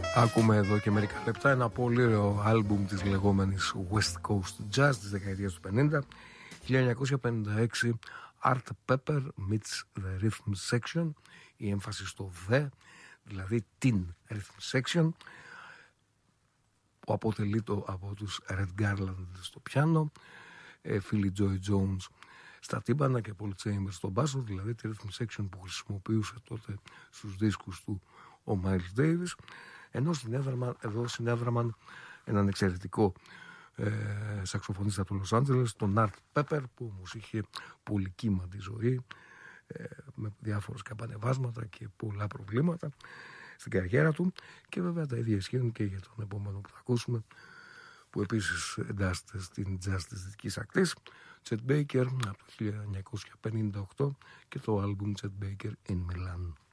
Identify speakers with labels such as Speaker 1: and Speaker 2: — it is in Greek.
Speaker 1: Ακούμε εδώ και μερικά λεπτά ένα πολύ ωραίο άλμπουμ της λεγόμενης West Coast Jazz της δεκαετίας του 50, 1956, Art Pepper meets the Rhythm Section, η έμφαση στο the, δηλαδή την Rhythm Section, που αποτελείται από τους Red Garland στο πιάνο, Philly Joy Jones στα τύμπανα και Paul Chambers στο μπάσο, δηλαδή τη Rhythm Section που χρησιμοποιούσε τότε στους δίσκους του ο Miles Davis, ενώ συνέδραμαν έναν εξαιρετικό σαξοφωνίστα του Λος Άντζελες, τον Art Pepper, που όμως είχε πολύ κύματη ζωή, με διάφορες καπανεβάσματα και πολλά προβλήματα στην καριέρα του, και βέβαια τα ίδια ισχύουν και για τον επόμενο που θα ακούσουμε, που επίσης εντάσσεται στην jazz της δυτικής ακτής, Chet Baker από το 1958 και το άλμπουμ Chet Baker in Milan.